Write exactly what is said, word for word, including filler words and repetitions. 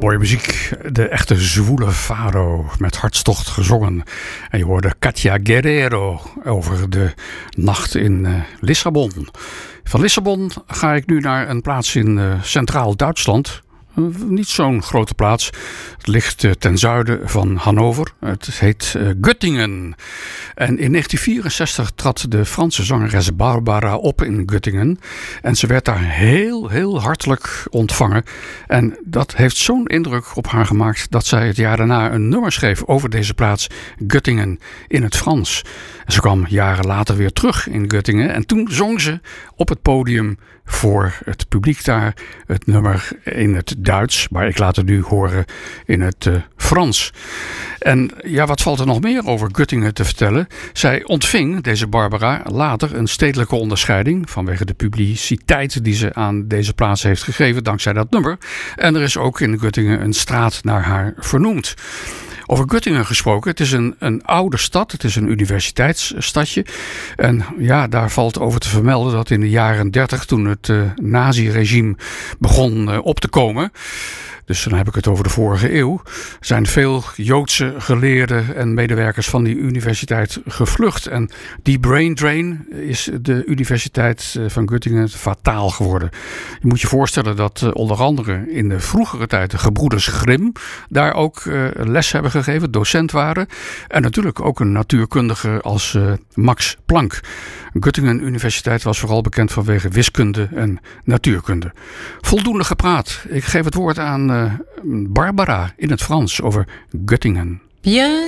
Mooie muziek, de echte zwoele faro met hartstocht gezongen. En je hoorde Katia Guerrero over de nacht in uh, Lissabon. Van Lissabon ga ik nu naar een plaats in uh, Centraal Duitsland. Uh, niet zo'n grote plaats. Het ligt uh, ten zuiden van Hannover. Het heet uh, Göttingen. En in negentien vierenzestig trad de Franse zangeres Barbara op in Göttingen. En ze werd daar heel, heel hartelijk ontvangen. En dat heeft zo'n indruk op haar gemaakt dat zij het jaar daarna een nummer schreef over deze plaats Göttingen in het Frans. En ze kwam jaren later weer terug in Göttingen. En toen zong ze op het podium voor het publiek daar het nummer in het Duits. Maar ik laat het nu horen in het uh, Frans. En ja, wat valt er nog meer over Göttingen te vertellen? Zij ontving, deze Barbara, later een stedelijke onderscheiding vanwege de publiciteit die ze aan deze plaats heeft gegeven dankzij dat nummer. En er is ook in Göttingen een straat naar haar vernoemd. Over Göttingen gesproken, het is een, een oude stad, het is een universiteitsstadje. En ja, daar valt over te vermelden dat in de jaren dertig, toen het uh, nazi-regime begon uh, op te komen, dus dan heb ik het over de vorige eeuw, zijn veel Joodse geleerden en medewerkers van die universiteit gevlucht. En die brain drain is de universiteit van Göttingen fataal geworden. Je moet je voorstellen dat onder andere in de vroegere tijd de gebroeders Grimm daar ook uh, les hebben gegeven, docent waren. En natuurlijk ook een natuurkundige als uh, Max Planck. Göttingen Universiteit was vooral bekend vanwege wiskunde en natuurkunde. Voldoende gepraat. Ik geef het woord aan uh, Barbara in het Frans over Göttingen. Bien.